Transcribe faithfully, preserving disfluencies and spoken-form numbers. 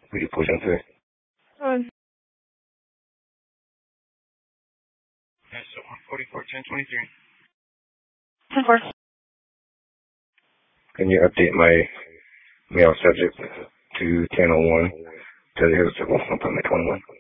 We can push into it. Um, That's one forty-four, ten twenty-three. ten four. Can you update my male subject to ten oh one to the hill to one twenty-one?